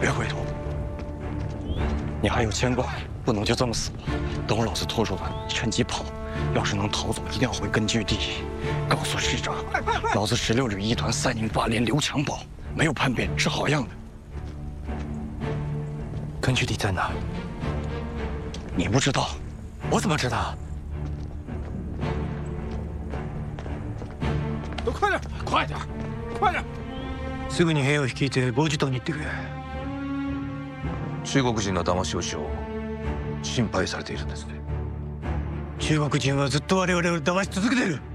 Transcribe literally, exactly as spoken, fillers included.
别回头，你还有牵挂，不能就这么死了。等我老子拖住了，趁机跑。要是能逃走，一定要回根据地，告诉师长，老子十六旅一团三营八连刘强宝，没有叛变是好样的。 根据地在哪？ 你不知道， 我怎么知道？ 都快点，快点，快点！ すぐに兵を率いて防止島に行ってくれ。 中国人の騙しをしよう心配されているんですね。 中国人はずっと我々を騙し続けている。